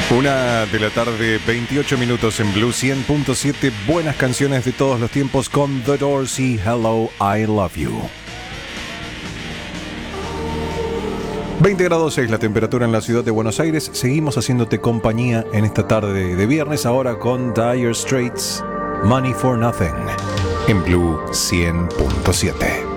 Una de la tarde, 28 minutos en Blue 100.7. Buenas canciones de todos los tiempos con The Doors y Hello, I Love You. 20 grados 6 la temperatura en la ciudad de Buenos Aires. Seguimos haciéndote compañía en esta tarde de viernes, ahora con Dire Straits, Money for Nothing, en Blue 100.7.